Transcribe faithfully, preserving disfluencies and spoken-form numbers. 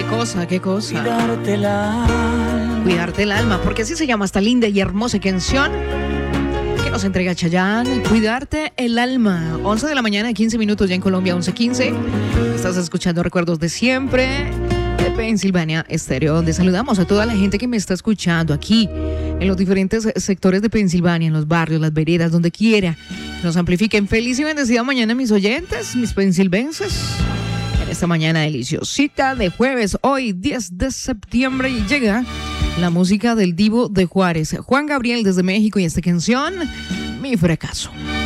Qué cosa, qué cosa. Cuidarte el alma. Cuidarte el alma, porque así se llama esta linda y hermosa canción que nos entrega Chayanne. Cuidarte el alma. once de la mañana, quince minutos ya en Colombia, once quince. Estás escuchando Recuerdos de Siempre de Pensilvania Estéreo, donde saludamos a toda la gente que me está escuchando aquí en los diferentes sectores de Pensilvania, en los barrios, las veredas, donde quiera. Nos amplifiquen. Feliz y bendecida mañana, mis oyentes, mis pensilvenses. En esta mañana deliciosita de jueves, hoy diez de septiembre, y llega la música del Divo de Juárez, Juan Gabriel desde México, y esta canción, Mi Fracaso.